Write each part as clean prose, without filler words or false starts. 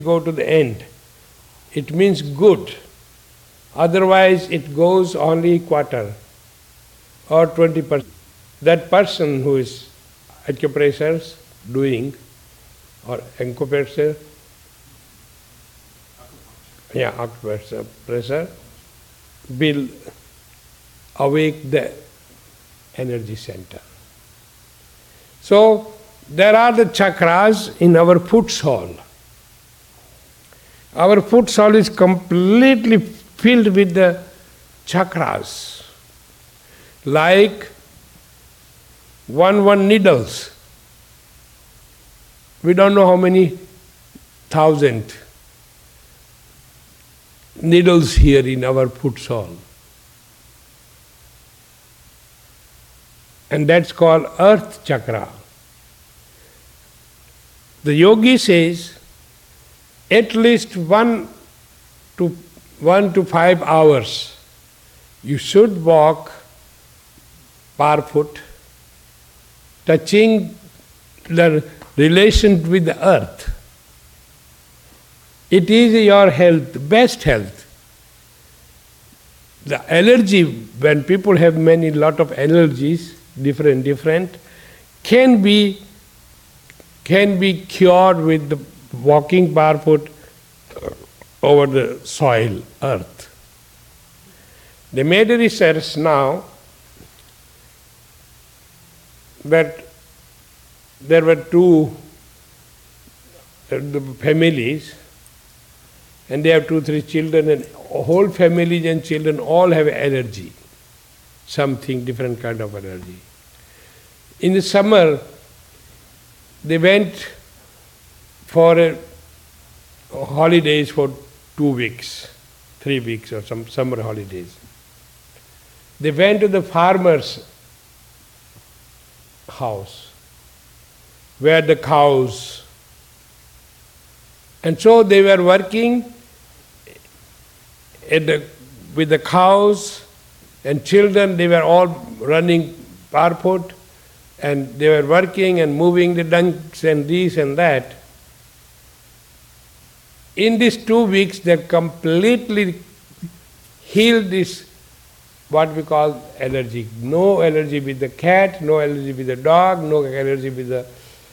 go to the end. It means good. Otherwise it goes only quarter or 20%. That person who is acupressure doing or acupressure, acupressure will awake the energy center. So there are the chakras in our foot sole. Our foot sole is completely filled with the chakras, like one needles. We don't know how many thousand needles here in our foot sole. And that's called earth chakra. The yogi says at least 1 to 5 hours you should walk barefoot, touching the relation with the earth. It is your health, best health. The allergy, when people have lot of allergies, different, can be cured with the walking barefoot over the soil, earth. They made a research now that there were two families, and they have 2-3 children, and whole families and children all have allergy, something different kind of allergy. In the summer, they went for holidays for 2 weeks, 3 weeks or some summer holidays. They went to the farmer's house, where the cows, and so they were working with the cows and children. They were all running barefoot, and they were working and moving the dunks and this and that. In these 2 weeks, they completely healed this, what we call allergy. No allergy with the cat, no allergy with the dog, no allergy with the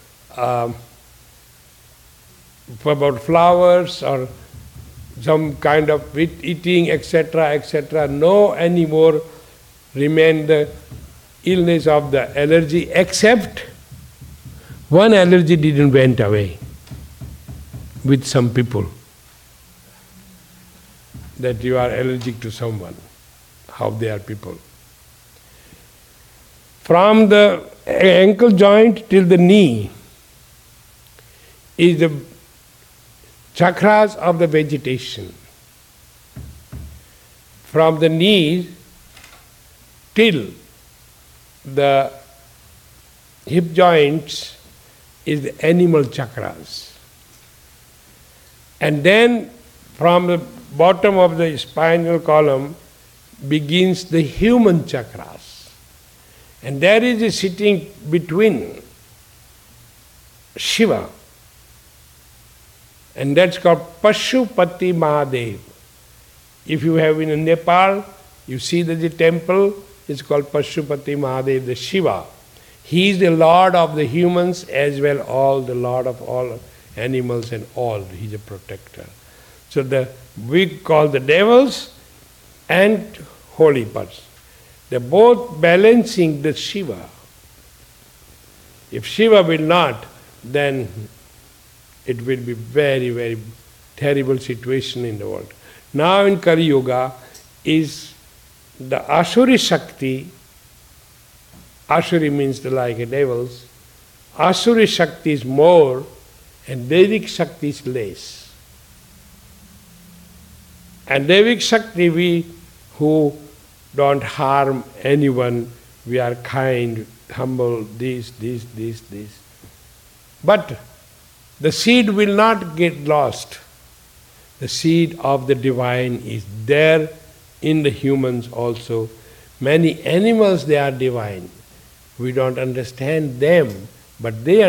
about flowers or some kind of eating, etc. No anymore remain the illness of the allergy, except one allergy didn't went away with some people, that you are allergic to someone, how they are people. From the ankle joint till the knee is the chakras of the vegetation. From the knees till the hip joints is the animal chakras. And then from the bottom of the spinal column begins the human chakras. And there is a sitting between Shiva, and that's called Pashupati Mahadev. If you have in Nepal, you see that the temple is called Pashupati Mahadev, the Shiva. He is the Lord of the humans as well, all the Lord of all animals and all. He is a protector. So we call the devils and holy person. They're both balancing the Shiva. If Shiva will not, then it will be very terrible situation in the world. Now in Kali Yuga is the Asuri Shakti. Asuri means like a devils. Asuri Shakti is more and Devic Shakti is less. And Devic Shakti, we who don't harm anyone, we are kind, humble, this. But the seed will not get lost. The seed of the divine is there in the humans also. Many animals, they are divine. We don't understand them, but they